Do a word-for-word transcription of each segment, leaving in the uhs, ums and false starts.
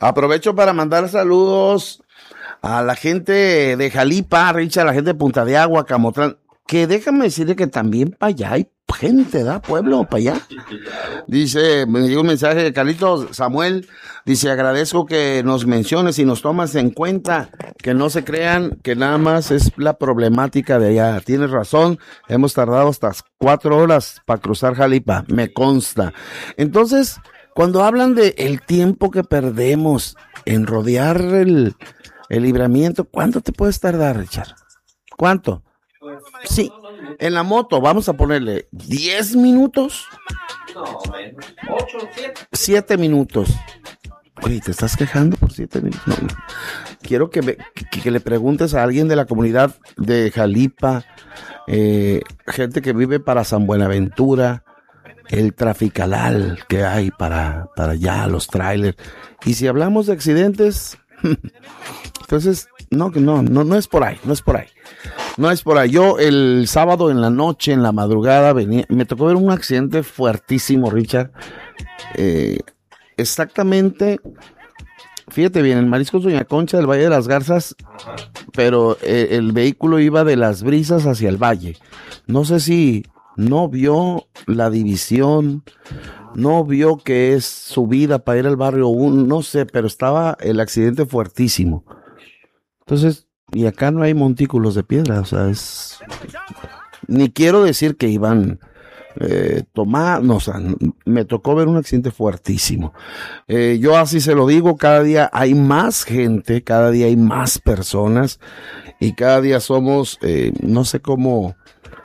Aprovecho para mandar saludos a la gente de Jalipa, Richard, a la gente de Punta de Agua, Camotlán, que déjame decirle que también para allá hay gente, ¿da? Pueblo, para allá. Dice, me llegó un mensaje de Carlitos Samuel, dice, agradezco que nos menciones y nos tomas en cuenta, que no se crean que nada más es la problemática de allá. Tienes razón, hemos tardado hasta cuatro horas para cruzar Jalipa, me consta. Entonces, cuando hablan de el tiempo que perdemos en rodear el, el libramiento, ¿cuánto te puedes tardar, Richard? ¿Cuánto? Sí, en la moto vamos a ponerle diez minutos. No, ocho, siete. siete minutos. Oye, ¿te estás quejando por siete minutos? No, no. Quiero que, me, que, que le preguntes a alguien de la comunidad de Jalipa, eh, gente que vive para San Buenaventura, el traficalal que hay para, para allá, los trailers. Y si hablamos de accidentes, entonces, no, que no, no, no es por ahí, no es por ahí. No es por ahí. Yo el sábado en la noche, en la madrugada, venía, me tocó ver un accidente fuertísimo, Richard. Eh, exactamente, fíjate bien, en Mariscos Doña Concha del Valle de las Garzas, pero eh, el vehículo iba de Las Brisas hacia el valle. No sé si no vio la división, no vio que es subida para ir al barrio uno, no sé, pero estaba el accidente fuertísimo. Entonces, y acá no hay montículos de piedra, o sea, es... Ni quiero decir que iban eh, tomar, no, o sea, me tocó ver un accidente fuertísimo. Eh, yo así se lo digo, cada día hay más gente, cada día hay más personas, y cada día somos, eh, no sé cómo...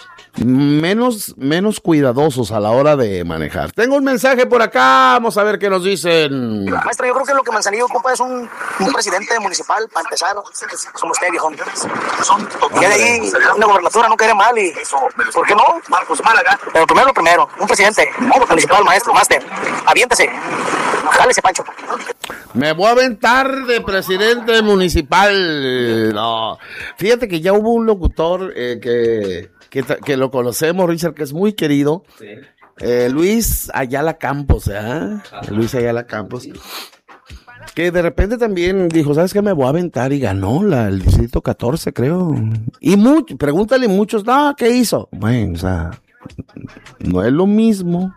Menos, menos cuidadosos a la hora de manejar. Tengo un mensaje por acá, vamos a ver qué nos dicen. Maestro, yo creo que lo que Manzanillo ocupa es un, un presidente municipal, para empezar, como usted, viejo. Y de ahí, una gobernatura no quiere mal, y ¿por qué no? Marcos Málaga. Pero primero, primero, un presidente municipal, maestro, máster, aviéntese, jálese, Pancho. Me voy a aventar de presidente municipal. No, fíjate que ya hubo un locutor eh, que... Que, que lo conocemos, Richard, que es muy querido, sí. eh, Luis Ayala Campos, ¿eh? Luis Ayala Campos, que de repente también dijo, ¿sabes qué? Me voy a aventar, y ganó la, el distrito catorce, creo, y mucho, pregúntale muchos, no, ¿qué hizo? Bueno, o sea, no es lo mismo,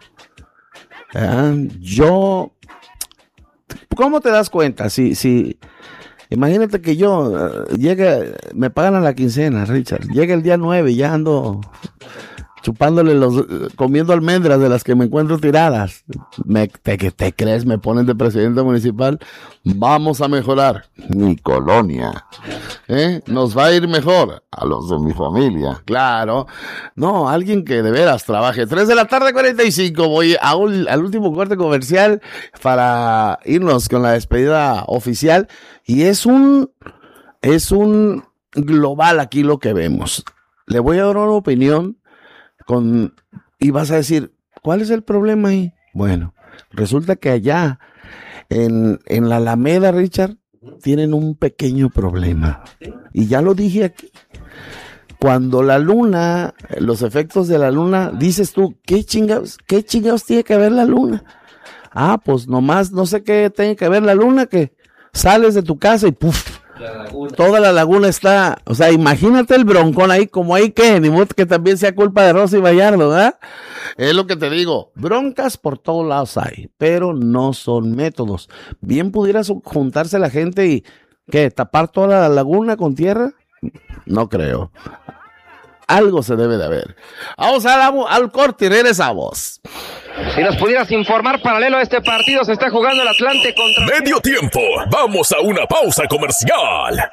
¿eh? Yo, ¿cómo te das cuenta? Si, si, imagínate que yo uh, llegue, me pagan a la quincena, Richard, llega el día nueve y ya ando chupándole los, comiendo almendras de las que me encuentro tiradas. Me, te, te crees, me ponen de presidente municipal, vamos a mejorar mi colonia, ¿eh? Nos va a ir mejor a los de mi familia, claro. No, alguien que de veras trabaje. Tres de la tarde, cuarenta y cinco, voy a un, al último corte comercial para irnos con la despedida oficial, y es un, es un global aquí lo que vemos. Le voy a dar una opinión con, y vas a decir, ¿cuál es el problema ahí? Bueno, resulta que allá en, en la Alameda, Richard, tienen un pequeño problema. Y ya lo dije aquí. Cuando la luna, los efectos de la luna, dices tú, ¿qué chingados, qué chingados tiene que ver la luna? Ah, pues nomás, no sé qué tiene que ver la luna, que sales de tu casa y ¡puf! La toda la laguna está, o sea, imagínate el broncón ahí, como ahí que, ni modo que también sea culpa de Rosy Bayardo, ¿verdad? Es lo que te digo, broncas por todos lados hay, pero no son métodos. Bien pudiera juntarse la gente y, ¿qué? ¿Tapar toda la laguna con tierra? No creo. Algo se debe de haber. Vamos a la, al corte y regresamos. Si nos pudieras informar, paralelo a este partido se está jugando el Atlante contra... Medio tiempo, vamos a una pausa comercial.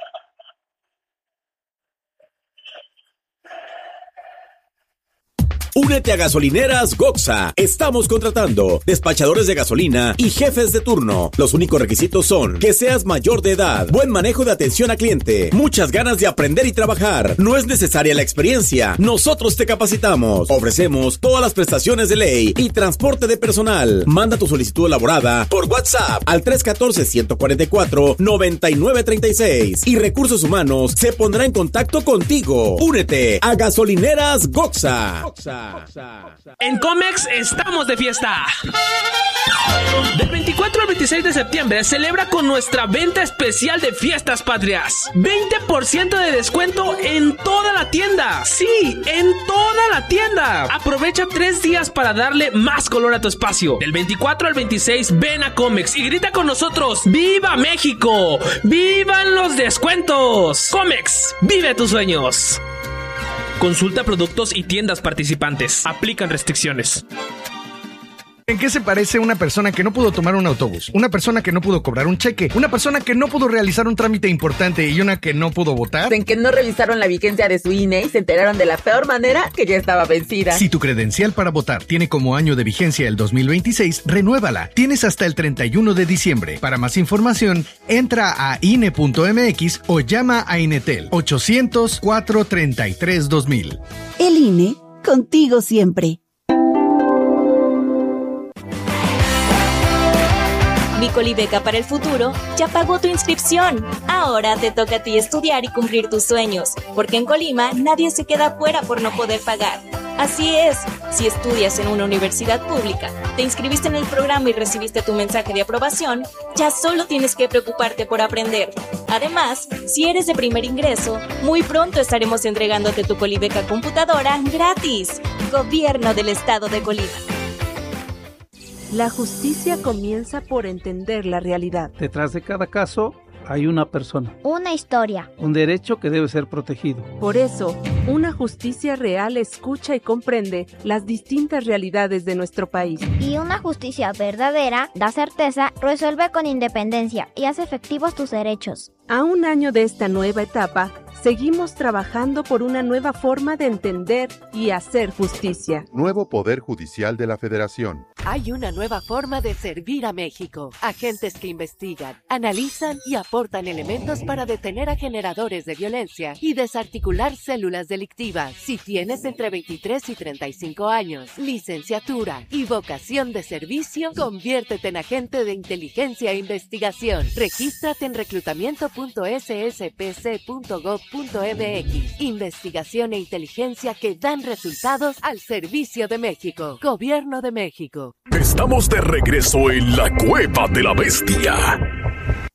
Únete a Gasolineras Goxa. Estamos contratando despachadores de gasolina y jefes de turno. Los únicos requisitos son que seas mayor de edad, buen manejo de atención al cliente, muchas ganas de aprender y trabajar. No es necesaria la experiencia. Nosotros te capacitamos. Ofrecemos todas las prestaciones de ley y transporte de personal. Manda tu solicitud elaborada por WhatsApp al tres uno cuatro, uno cuatro cuatro, nueve nueve tres seis y Recursos Humanos se pondrá en contacto contigo. Únete a Gasolineras Goxa. Goxa. En Comex estamos de fiesta. Del veinticuatro al veinticinco veintiséis de septiembre celebra con nuestra venta especial de Fiestas Patrias. veinte por ciento de descuento en toda la tienda. Sí, en toda la tienda. Aprovecha tres días para darle más color a tu espacio. Del veinticuatro al veintiséis ven a Comex y grita con nosotros: ¡Viva México! ¡Vivan los descuentos! Comex, vive tus sueños. Consulta productos y tiendas participantes. Aplican restricciones. ¿En qué se parece una persona que no pudo tomar un autobús? Una persona que no pudo cobrar un cheque, una persona que no pudo realizar un trámite importante y una que no pudo votar. En que no revisaron la vigencia de su I N E y se enteraron de la peor manera, que ya estaba vencida. Si tu credencial para votar tiene como año de vigencia el dos mil veintiséis, renuévala. Tienes hasta el treinta y uno de diciembre. Para más información, entra a I N E punto M X o llama a Inetel ochocientos, cuatrocientos treinta y tres, dos mil. El I N E, contigo siempre. Mi Colibeca para el futuro ya pagó tu inscripción. Ahora te toca a ti estudiar y cumplir tus sueños, porque en Colima nadie se queda fuera por no poder pagar. Así es, si estudias en una universidad pública, te inscribiste en el programa y recibiste tu mensaje de aprobación, ya solo tienes que preocuparte por aprender. Además, si eres de primer ingreso, muy pronto estaremos entregándote tu Colibeca computadora gratis. Gobierno del Estado de Colima. La justicia comienza por entender la realidad. Detrás de cada caso hay una persona. Una historia. Un derecho que debe ser protegido. Por eso, una justicia real escucha y comprende las distintas realidades de nuestro país. Y una justicia verdadera da certeza, resuelve con independencia y hace efectivos tus derechos. A un año de esta nueva etapa, seguimos trabajando por una nueva forma de entender y hacer justicia. Nuevo Poder Judicial de la Federación. Hay una nueva forma de servir a México. Agentes que investigan, analizan y aportan elementos para detener a generadores de violencia y desarticular células delictivas. Si tienes entre veintitrés y treinta y cinco años, licenciatura y vocación de servicio, conviértete en agente de inteligencia e investigación. Regístrate en reclutamiento punto s s p c punto gov punto m x. Investigación e inteligencia que dan resultados al servicio de México. Gobierno de México. Estamos de regreso en la Cueva de la Bestia.